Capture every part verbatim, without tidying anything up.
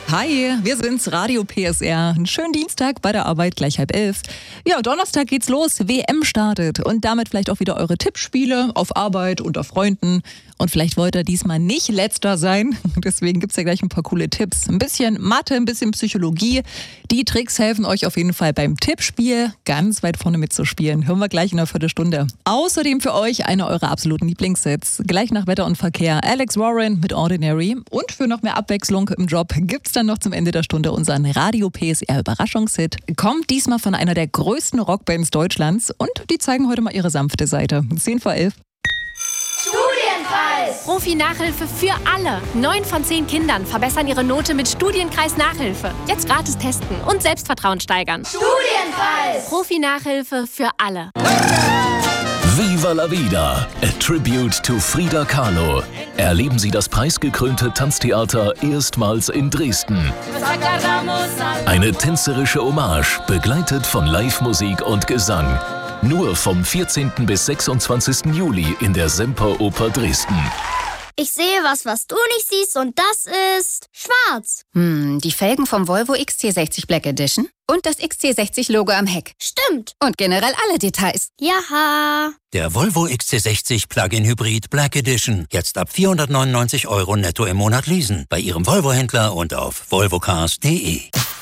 Hi, wir sind's, Radio P S R. Einen schönen Dienstag bei der Arbeit, gleich halb elf. Ja, Donnerstag geht's los, W M startet und damit vielleicht auch wieder eure Tippspiele auf Arbeit, unter Freunden. Und vielleicht wollt ihr diesmal nicht Letzter sein, deswegen gibt's ja gleich ein paar coole Tipps. Ein bisschen Mathe, ein bisschen Psychologie. Die Tricks helfen euch auf jeden Fall beim Tippspiel ganz weit vorne mitzuspielen. Hören wir gleich in einer Viertelstunde. Außerdem für euch eine eurer absoluten Lieblingssets. Gleich nach Wetter und Verkehr Alex Warren mit Ordinary. Und für noch mehr Abwechslung im Job gibt's dann noch zum Ende der Stunde unseren Radio P S R Überraschungshit. Kommt diesmal von einer der größten Rockbands Deutschlands und die zeigen heute mal ihre sanfte Seite. zehn vor elf. Studienkreis! Profi-Nachhilfe für alle. Neun von zehn Kindern verbessern ihre Note mit Studienkreis-Nachhilfe. Jetzt gratis testen und Selbstvertrauen steigern. Studienkreis! Profi-Nachhilfe für alle. Viva la Vida, a tribute to Frida Kahlo. Erleben Sie das preisgekrönte Tanztheater erstmals in Dresden. Eine tänzerische Hommage, begleitet von Live-Musik und Gesang. Nur vom vierzehnten bis sechsundzwanzigsten Juli in der Semperoper Dresden. Ich sehe was, was du nicht siehst, und das ist schwarz. Hm, die Felgen vom Volvo X C sechzig Black Edition und das X C sechzig Logo am Heck. Stimmt. Und generell alle Details. Jaha. Der Volvo X C sechzig Plug-in Hybrid Black Edition. Jetzt ab vierhundertneunundneunzig Euro netto im Monat leasen. Bei Ihrem Volvo-Händler und auf volvocars punkt de.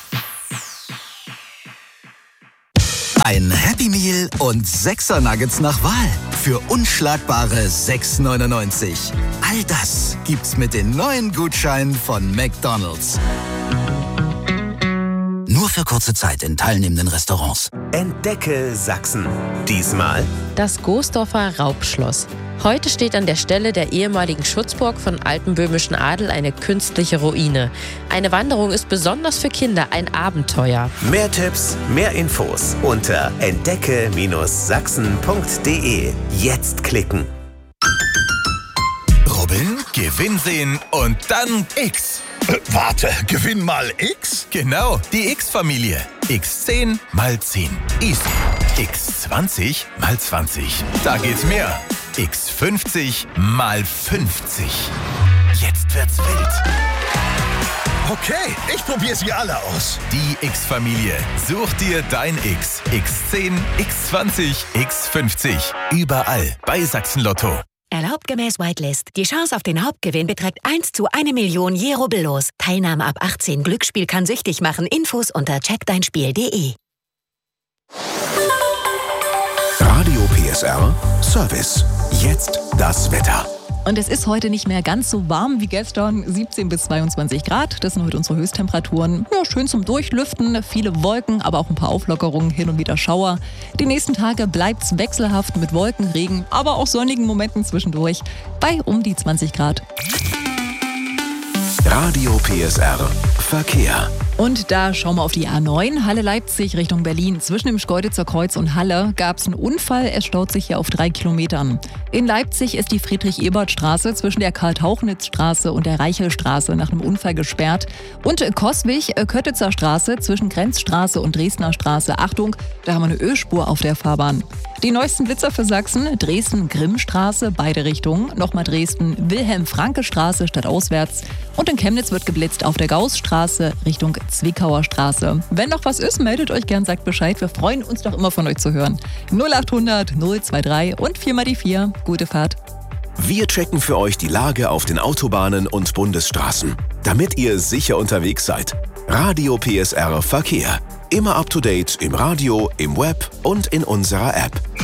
Ein Happy Meal und Sechser Nuggets nach Wahl für unschlagbare sechs neunundneunzig. All das gibt's mit den neuen Gutscheinen von McDonald's. Nur für kurze Zeit in teilnehmenden Restaurants. Entdecke Sachsen. Diesmal das Goesdorfer Raubschloss. Heute steht an der Stelle der ehemaligen Schutzburg von altenböhmischen Adel eine künstliche Ruine. Eine Wanderung ist besonders für Kinder ein Abenteuer. Mehr Tipps, mehr Infos unter entdecke Sachsen punkt de. Jetzt klicken. Robin, Gewinn sehen und dann X. Äh, warte, Gewinn mal X? Genau, die X-Familie. X zehn mal zehn. Easy. X zwanzig mal zwanzig. Da geht's mehr. X fünfzig mal fünfzig. Jetzt wird's wild. Okay, ich probiere sie alle aus. Die X-Familie. Such dir dein X. X zehn, X zwanzig, X fünfzig. Überall bei Sachsen Lotto. Erlaubt gemäß Whitelist. Die Chance auf den Hauptgewinn beträgt eins zu eine Million je rubbellos. Teilnahme ab achtzehn. Glücksspiel kann süchtig machen. Infos unter check dein spiel punkt de. Radio P S R Service. Jetzt das Wetter. Und es ist heute nicht mehr ganz so warm wie gestern, siebzehn bis zweiundzwanzig Grad. Das sind heute unsere Höchsttemperaturen. Ja, schön zum Durchlüften, viele Wolken, aber auch ein paar Auflockerungen, hin und wieder Schauer. Die nächsten Tage bleibt's wechselhaft mit Wolken, Regen, aber auch sonnigen Momenten zwischendurch bei um die zwanzig Grad. Radio P S R Verkehr. Und da schauen wir auf die A neun, Halle-Leipzig Richtung Berlin. Zwischen dem Schkeuditzer Kreuz und Halle gab es einen Unfall. Es staut sich hier auf drei Kilometern. In Leipzig ist die Friedrich-Ebert-Straße zwischen der Karl-Tauchnitz-Straße und der Reichelstraße nach einem Unfall gesperrt. Und Coswig-Köttitzer Straße zwischen Grenzstraße und Dresdner Straße. Achtung, da haben wir eine Ölspur auf der Fahrbahn. Die neuesten Blitzer für Sachsen: Dresden-Grimmstraße, beide Richtungen. Nochmal Dresden-Wilhelm-Franke-Straße stadtauswärts. Und in Chemnitz wird geblitzt auf der Gaußstraße Richtung Zwickauer Straße. Wenn noch was ist, meldet euch gern, sagt Bescheid. Wir freuen uns doch immer von euch zu hören. null achthundert null drei und vier mal die vier. Gute Fahrt. Wir checken für euch die Lage auf den Autobahnen und Bundesstraßen, damit ihr sicher unterwegs seid. Radio P S R Verkehr. Immer up to date im Radio, im Web und in unserer App.